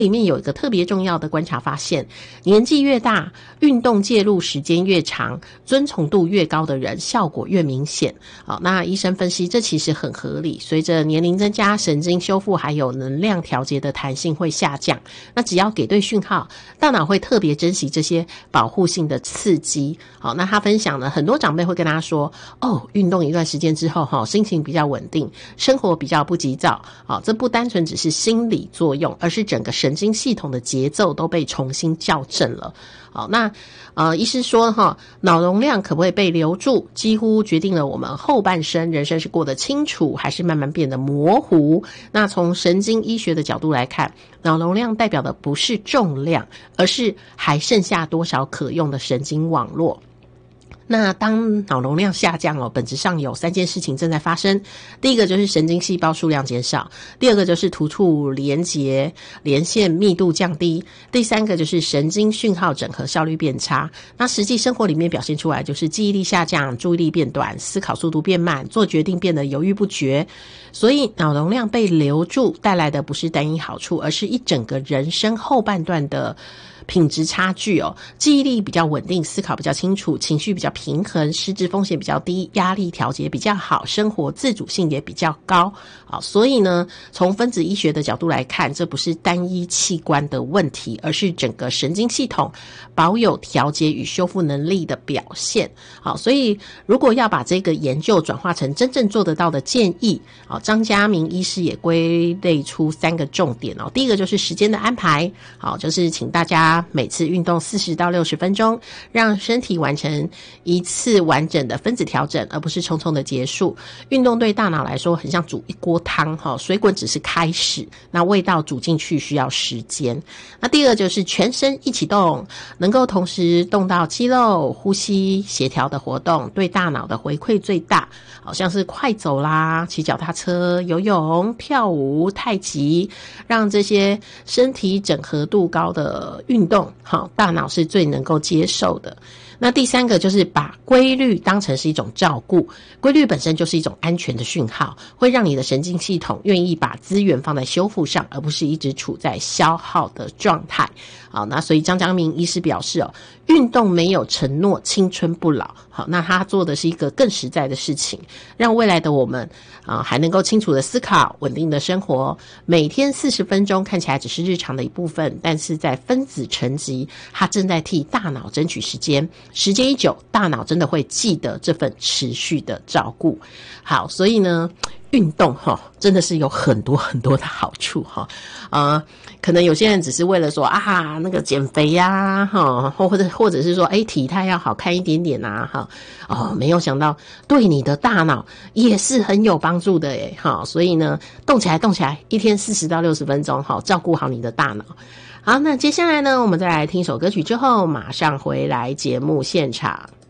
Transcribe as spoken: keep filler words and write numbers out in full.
里面有一个特别重要的观察发现，年纪越大，运动介入时间越长，遵从度越高的人效果越明显。好，那医生分析这其实很合理，随着年龄增加，神经修复还有能量调节的弹性会下降，那只要给对讯号，大脑会特别珍惜这些保护性的刺激。好，那他分享呢，很多长辈会跟他说，哦，运动一段时间之后，心情比较稳定，生活比较不急躁。好，这不单纯只是心理作用，而是整个神经系统的节奏都被重新校正了。好，那呃，医师说哈，脑容量可不可以被留住，几乎决定了我们后半生人生是过得清楚，还是慢慢变得模糊。那从神经医学的角度来看，脑容量代表的不是重量，而是还剩下多少可用的神经网络。那当脑容量下降哦，本质上有三件事情正在发生。第一个就是神经细胞数量减少，第二个就是突触连结连线密度降低，第三个就是神经讯号整合效率变差。那实际生活里面表现出来就是记忆力下降，注意力变短，思考速度变慢，做决定变得犹豫不决。所以脑容量被留住带来的不是单一好处，而是一整个人生后半段的品质差距哦，记忆力比较稳定，思考比较清楚，情绪比较平衡，失智风险比较低，压力调节比较好，生活自主性也比较高。好，所以呢，从分子医学的角度来看，这不是单一器官的问题，而是整个神经系统保有调节与修复能力的表现。好，所以如果要把这个研究转化成真正做得到的建议，好，张家明医师也归类出三个重点哦。第一个就是时间的安排，好，就是请大家每次运动四十到六十分钟，让身体完成一次完整的分子调整，而不是匆匆的结束。运动对大脑来说很像煮一锅汤，水滚只是开始，那味道煮进去需要时间。那第二就是全身一起动，能够同时动到肌肉、呼吸协调的活动，对大脑的回馈最大，好像是快走啦、骑脚踏车、游泳、跳舞、太极，让这些身体整合度高的运动，好，大脑是最能够接受的。那第三个就是把规律当成是一种照顾，规律本身就是一种安全的讯号，会让你的神经系统愿意把资源放在修复上，而不是一直处在消耗的状态。好，那所以张家明医师表示哦，运动没有承诺青春不老。好，那他做的是一个更实在的事情，让未来的我们啊还能够清楚的思考，稳定的生活。每天四十分钟看起来只是日常的一部分，但是在分子层级，它正在替大脑争取时间。时间一久，大脑真的会记得这份持续的照顾。好，所以呢，运动哈真的是有很多很多的好处哈。呃，可能有些人只是为了说啊那个减肥呀哈，或者或者是说哎体态要好看一点点啊哈，哦没有想到对你的大脑也是很有帮助的诶哈。所以呢，动起来动起来，一天四十到六十分钟哈，照顾好你的大脑。好，那接下来呢，我们再来听首歌曲之后，马上回来节目现场。